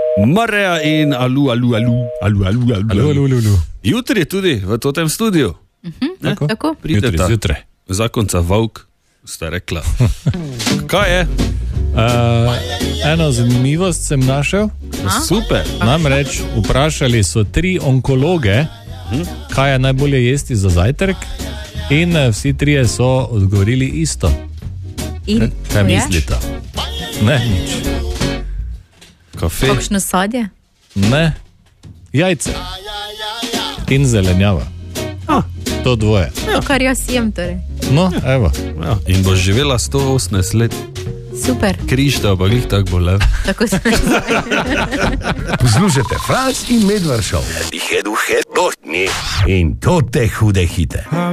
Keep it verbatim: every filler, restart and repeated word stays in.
Mareja in alu, alu, alu, alu, alu, alu, alu, alu, alu, alu. Jutri tudi v tem studiu. Uh-huh. Tako, tako. Pridete zjutraj. Zakonca Vovk, sta rekla. Kaj je? Uh, eno zanimivost sem našel. A? Super. Namreč vprašali so tri onkologe, hm? kaj je najbolje jesti za zajtrk, in vsi trije so odgovorili isto. In kaj mislite? Ne, nič. Kafe? Kakšno sadje? Ne, jajce in zelenjava. A. To dvoje. To, kar jaz jem torej. No, evo. Ja. In boš živela sto osemnajst let. Super. Krišta, pa glih tako bo lev. Tako se ne Poslušajte Franc in Medvard Show. Tihe duhe, dotni in to te hude hite.